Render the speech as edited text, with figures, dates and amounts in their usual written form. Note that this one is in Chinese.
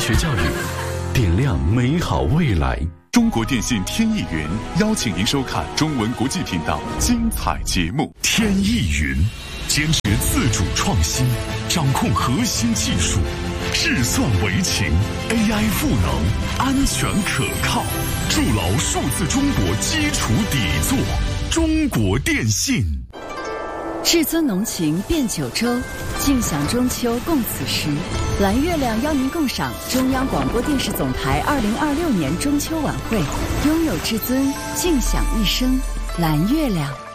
学教育，点亮美好未来。 中国电信天翼云邀请您收看中文国际频道精彩节目。 天翼云坚持自主创新，掌控核心技术，智算为情 ，AI 赋能，安全可靠，筑牢数字中国基础底座。中国电信。 至尊浓情遍九州，尽享中秋共此时。蓝月亮邀您共赏中央广播电视总台2026年中秋晚会，拥有至尊，尽享一生。蓝月亮。